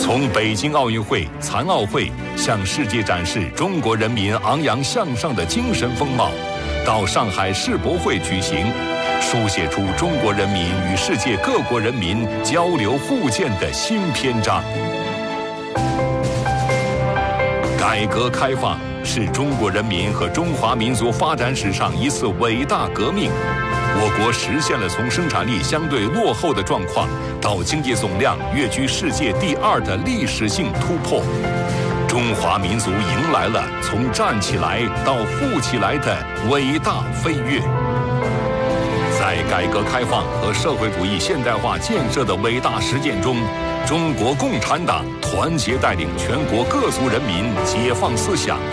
从北京奥运会、残奥会向世界展示中国人民昂扬向上的精神风貌，到上海世博会举行，书写出中国人民与世界各国人民交流互鉴的新篇章。改革开放是中国人民和中华民族发展史上一次伟大革命。我国实现了从生产力相对落后的状况到经济总量跃居世界第2的历史性突破。中华民族迎来了从站起来到富起来的伟大飞跃。在改革开放和社会主义现代化建设的伟大实践中，中国共产党团结带领全国各族人民解放思想、